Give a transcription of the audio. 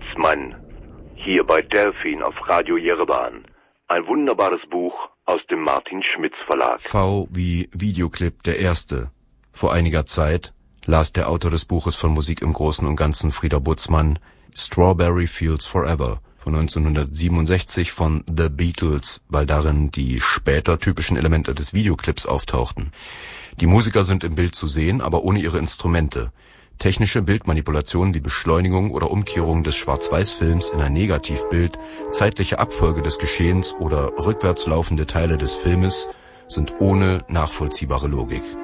Bootsmann, hier bei Delfin auf Radio Jerewan. Ein wunderbares Buch aus dem Martin Schmitz Verlag. V wie Videoclip der erste. Vor einiger Zeit las der Autor des Buches von Musik im Großen und Ganzen, Frieder Bootsmann, Strawberry Fields Forever von 1967 von The Beatles, weil darin die später typischen Elemente des Videoclips auftauchten. Die Musiker sind im Bild zu sehen, aber ohne ihre Instrumente. Technische Bildmanipulationen wie Beschleunigung oder Umkehrung des Schwarz-Weiß-Films in ein Negativbild, zeitliche Abfolge des Geschehens oder rückwärts laufende Teile des Filmes sind ohne nachvollziehbare Logik.